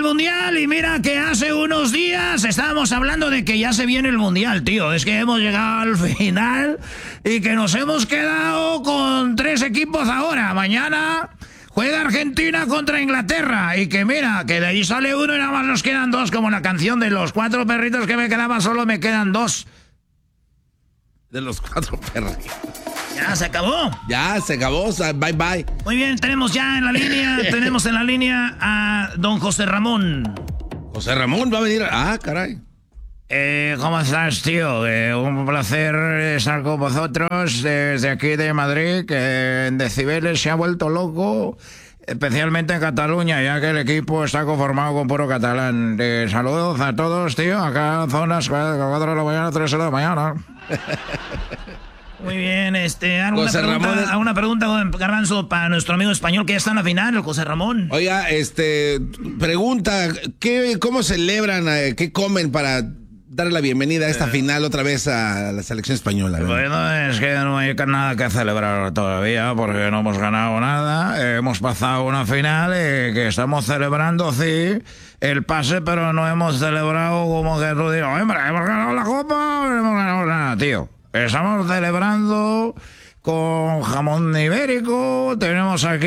Mundial y mira que hace unos días estábamos hablando de que ya se viene el Mundial, tío. Es que hemos llegado al final y que nos hemos quedado con 3 equipos ahora. Mañana juega Argentina contra Inglaterra y que mira, que de ahí sale uno y nada más nos quedan 2, como la canción de los 4 perritos que me quedaban, solo me quedan 2. De los 4 perritos. Ya se acabó. Ya se acabó, bye bye. Muy bien, tenemos en la línea a don José Ramón. José Ramón va a venir. Ah, caray. ¿Cómo estás, tío? Un placer estar con vosotros desde aquí de Madrid, que en decibeles se ha vuelto loco, especialmente en Cataluña, ya que el equipo está conformado con puro catalán. Saludos a todos, tío, acá en zonas 4 de la mañana, 3 de la mañana. Muy bien, ¿alguna pregunta, Garbanzo, para nuestro amigo español que ya está en la final, José Ramón? Oiga, pregunta, ¿cómo celebran, qué comen para darle la bienvenida a esta final otra vez a la selección española? Bueno, es que no hay nada que celebrar todavía porque no hemos ganado nada. Hemos pasado una final que estamos celebrando, sí, el pase, pero no hemos celebrado como que tú digas, hombre, hemos ganado la copa, no hemos ganado nada, tío. Estamos celebrando con jamón ibérico, tenemos aquí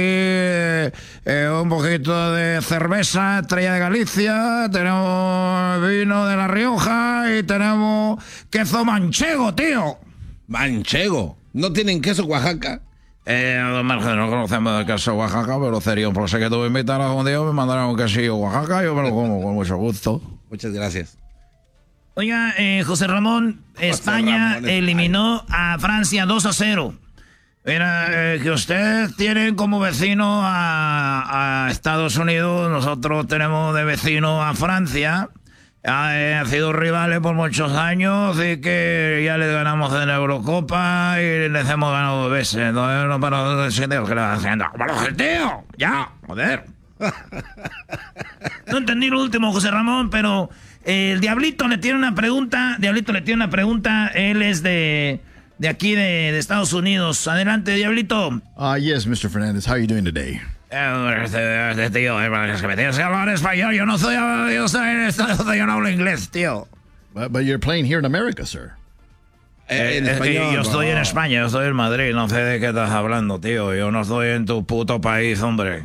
un poquito de cerveza Estrella de Galicia, tenemos vino de La Rioja y tenemos queso manchego, tío. ¿Manchego? ¿No tienen queso Oaxaca? No conocemos el queso Oaxaca, pero sería un placer que tú me invitaras un día, me mandaran un quesillo Oaxaca, yo me lo como con mucho gusto. Muchas gracias. Oiga, José Ramón, España eliminó a Francia 2-0. Mira, que ustedes tienen como vecino a Estados Unidos, nosotros tenemos de vecino a Francia. Han sido rivales por muchos años y que ya les ganamos en la Eurocopa y les hemos ganado 2 veces. Entonces no para de decir que le vas haciendo. ¡Vámonos, tío! ¡Ya! ¡Joder! No entendí lo último, José Ramón, pero el Diablito le tiene una pregunta. Él es de aquí, de Estados Unidos. Adelante, Diablito. Yes, Mr. Fernandez. How are you doing today? Tío, es que me tienes que hablar español. Yo no hablo inglés, tío. But you're playing here in America, sir. En español. Yo estoy en España, yo estoy en Madrid. No sé de qué estás hablando, tío. Yo no estoy en tu puto país, hombre.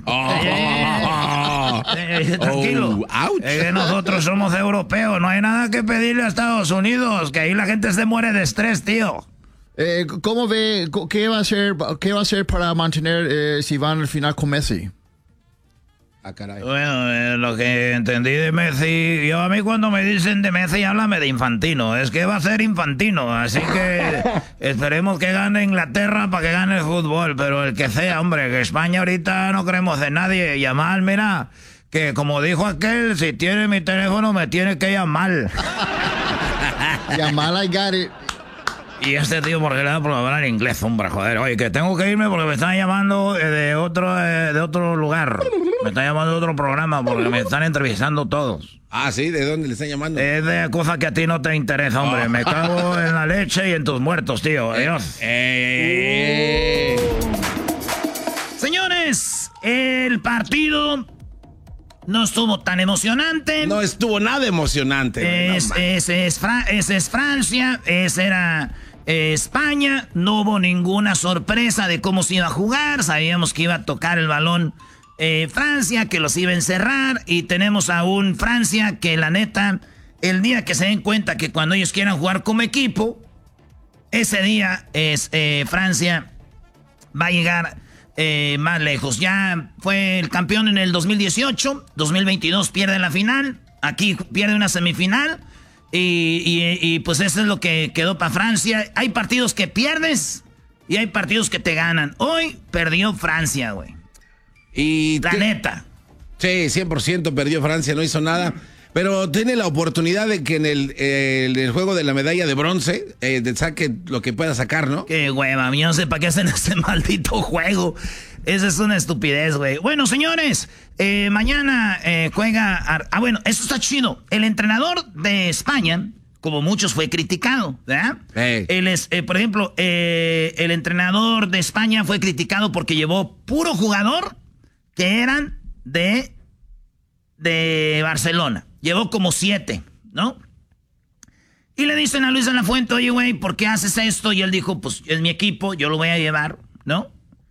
Tranquilo. Es que nosotros somos europeos. No hay nada que pedirle a Estados Unidos. Que ahí la gente se muere de estrés, tío. ¿Cómo ve? ¿Qué va a hacer para mantener si van al final con Messi? Ah, caray. Bueno, lo que entendí de Messi, a mí cuando me dicen de Messi, háblame de Infantino. Es que va a ser Infantino, así que esperemos que gane Inglaterra para que gane el fútbol, pero el que sea, hombre, que España ahorita no creemos en nadie. Llamar, mira, que como dijo aquel, si tiene mi teléfono me tiene que llamar. Llamar, I got it. Y este tío, ¿por qué le da por hablar en inglés, hombre? Joder, oye, que tengo que irme porque me están llamando de otro lugar. Me están llamando de otro programa porque me están entrevistando todos. Ah, ¿sí? ¿De dónde le están llamando? Es de cosas que a ti no te interesa, hombre. Me cago en la leche y en tus muertos, tío. Adiós. Señores, el partido no estuvo tan emocionante. No estuvo nada emocionante. Es Francia, era España. No hubo ninguna sorpresa de cómo se iba a jugar. Sabíamos que iba a tocar el balón Francia, que los iba a encerrar. Y tenemos a un Francia que la neta, el día que se den cuenta que cuando ellos quieran jugar como equipo, ese día Francia va a llegar más lejos. Ya fue el campeón en el 2018, 2022 pierde la final, aquí pierde una semifinal y pues eso es lo que quedó para Francia. Hay partidos que pierdes y hay partidos que te ganan. Hoy perdió Francia, güey. Y la neta. Sí, 100% perdió Francia, no hizo nada. Pero tiene la oportunidad de que en el juego de la medalla de bronce saque lo que pueda sacar, ¿no? Qué hueva, yo no sé para qué hacen ese maldito juego. Esa es una estupidez, güey. Bueno, señores, mañana juega... bueno, eso está chido. El entrenador de España, como muchos, fue criticado, ¿verdad? Hey. Él es, por ejemplo, el entrenador de España fue criticado porque llevó puro jugador que eran de de Barcelona. Llevó como 7, ¿no? Y le dicen a Luis de la Fuente, oye, güey, ¿por qué haces esto? Y él dijo, pues es mi equipo, yo lo voy a llevar, ¿no?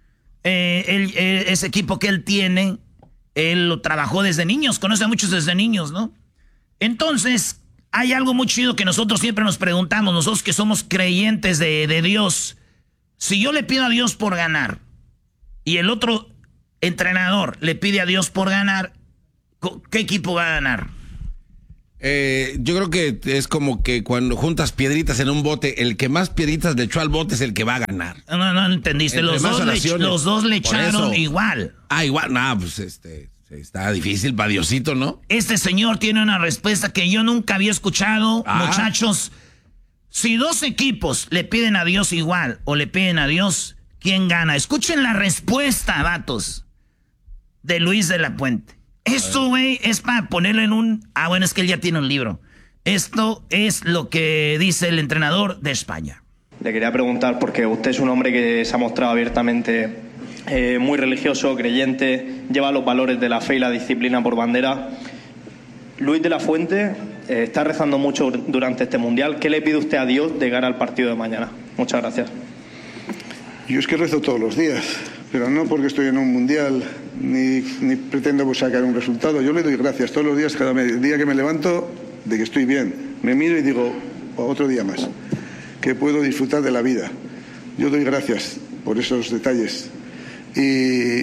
Ese equipo que él tiene, él lo trabajó desde niños, conoce a muchos desde niños, ¿no? Entonces, hay algo muy chido que nosotros siempre nos preguntamos, nosotros que somos creyentes de Dios. Si yo le pido a Dios por ganar y el otro entrenador le pide a Dios por ganar, ¿qué equipo va a ganar? Yo creo que es como que cuando juntas piedritas en un bote, el que más piedritas le echó al bote es el que va a ganar. No entendiste. Los dos le echaron igual. Igual. No, pues está difícil para Diosito, ¿no? Este señor tiene una respuesta que yo nunca había escuchado. Muchachos, si 2 equipos le piden a Dios igual o le piden a Dios, ¿quién gana? Escuchen la respuesta, vatos, de Luis de la Puente. Esto, güey, es para ponerlo en un... bueno, es que él ya tiene un libro. Esto es lo que dice el entrenador de España. Le quería preguntar, porque usted es un hombre que se ha mostrado abiertamente muy religioso, creyente, lleva los valores de la fe y la disciplina por bandera. Luis de la Fuente está rezando mucho durante este Mundial. ¿Qué le pide usted a Dios de cara al partido de mañana? Muchas gracias. Yo es que rezo todos los días, pero no porque estoy en un Mundial, ni pretendo sacar un resultado. Yo le doy gracias todos los días, cada día que me levanto, de que estoy bien. Me miro y digo, otro día más, que puedo disfrutar de la vida. Yo doy gracias por esos detalles. Y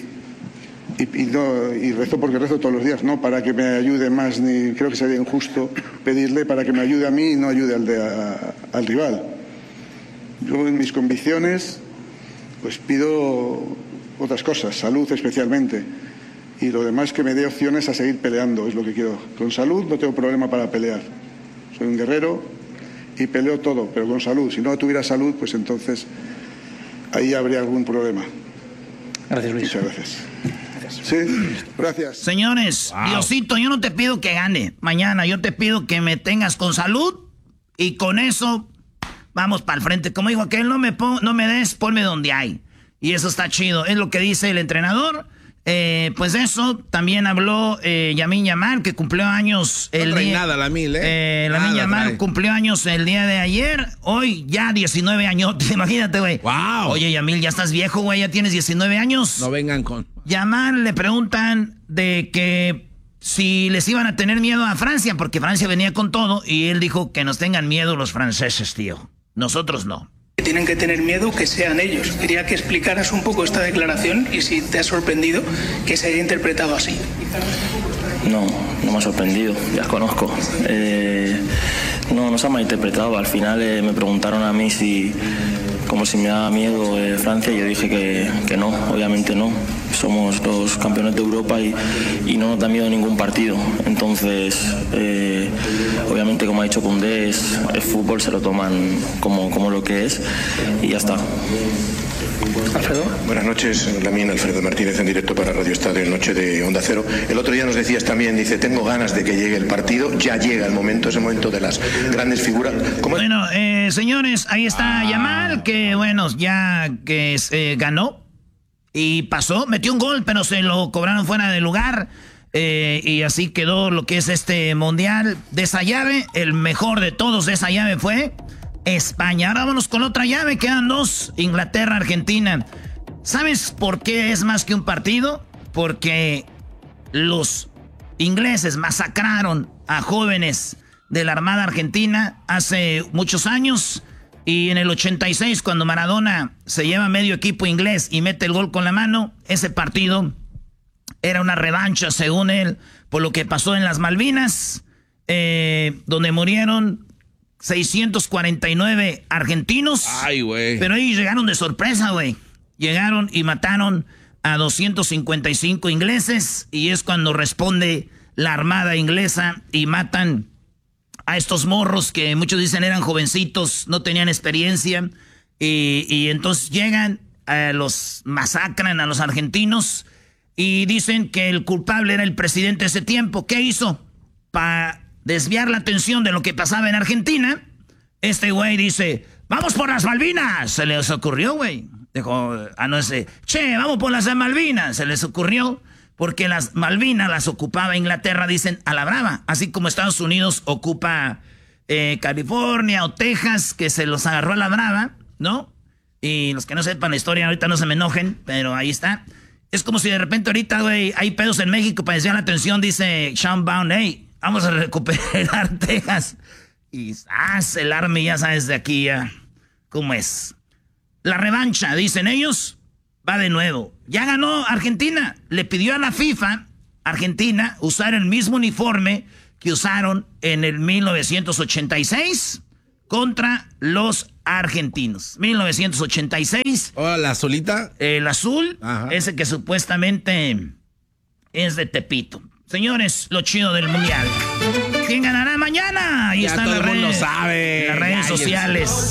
rezo porque rezo todos los días, no para que me ayude más, ni creo que sería injusto pedirle para que me ayude a mí y no ayude al rival. Yo en mis convicciones pues pido otras cosas, salud especialmente, y lo demás que me dé opciones a seguir peleando, es lo que quiero. Con salud no tengo problema para pelear, soy un guerrero y peleo todo, pero con salud. Si no tuviera salud, pues entonces ahí habría algún problema. Gracias, Luis. Muchas gracias. Sí, gracias. Señores, Diosito, yo no te pido que gane mañana, yo te pido que me tengas con salud y con eso vamos para el frente. Como dijo aquel, no me des, ponme donde hay. Y eso está chido, es lo que dice el entrenador. Pues eso, también habló Lamine Yamal, que cumplió años el día... nada, Lamine, Lamine Yamal cumplió años el día de ayer, hoy ya 19 años, imagínate, güey. Wow. Oye, Yamil, ya estás viejo, güey, ya tienes 19 años. No vengan con... Yamal le preguntan de que si les iban a tener miedo a Francia, porque Francia venía con todo, y él dijo que nos tengan miedo los franceses, tío. Nosotros no. Tienen que tener miedo que sean ellos. Quería que explicaras un poco esta declaración y si te ha sorprendido que se haya interpretado así. No me ha sorprendido, ya conozco. No se ha malinterpretado. Al final me preguntaron a mí como si me daba miedo Francia, y yo dije que no, obviamente no. Somos los campeones de Europa y no nos da miedo ningún partido. Entonces, obviamente, como ha dicho Koundé, es fútbol, se lo toman como lo que es y ya está. Alfredo. Buenas noches, Lamine, Alfredo Martínez en directo para Radio Estadio en Noche de Onda Cero. El otro día nos decías también, dice, tengo ganas de que llegue el partido, ya llega el momento, ese momento de las grandes figuras. Bueno, señores, ahí está Yamal, que bueno, ya que ganó y pasó, metió un gol, pero se lo cobraron fuera de lugar. Y así quedó lo que es este mundial de esa llave. El mejor de todos de esa llave fue España. Ahora vámonos con otra llave, quedan 2, Inglaterra, Argentina. ¿Sabes por qué es más que un partido? Porque los ingleses masacraron a jóvenes de la Armada Argentina hace muchos años, y en el 86, cuando Maradona se lleva medio equipo inglés y mete el gol con la mano, ese partido era una revancha, según él, por lo que pasó en las Malvinas, donde murieron 649 argentinos. Ay, güey. Pero ellos llegaron de sorpresa, güey. Llegaron y mataron a 255 ingleses, y es cuando responde la Armada inglesa y matan a estos morros que muchos dicen eran jovencitos, no tenían experiencia, y entonces llegan, los masacran a los argentinos y dicen que el culpable era el presidente de ese tiempo. ¿Qué hizo? Para desviar la atención de lo que pasaba en Argentina, este güey dice, ¡vamos por las Malvinas! Se les ocurrió, güey. Dijo, vamos por las Malvinas. Se les ocurrió. porque las Malvinas las ocupaba Inglaterra, dicen, a la brava. Así como Estados Unidos ocupa California o Texas, que se los agarró a la brava, ¿no? Y los que no sepan la historia ahorita no se me enojen, pero ahí está. Es como si de repente ahorita, güey, hay pedos en México para desviar la atención, dice Sean Baum, hey, vamos a recuperar Texas. Y el Army, ya sabes, de aquí ya, ¿cómo es? La revancha, dicen ellos, va de nuevo. Ya ganó Argentina, le pidió a la FIFA, Argentina, usar el mismo uniforme que usaron en el 1986 contra los argentinos. 1986. Oh, la azulita. El azul, ajá, ese que supuestamente es de Tepito. Señores, lo chido del mundial. ¿Quién ganará mañana? Ahí ya están todo las el mundo redes, sabe. las redes sociales.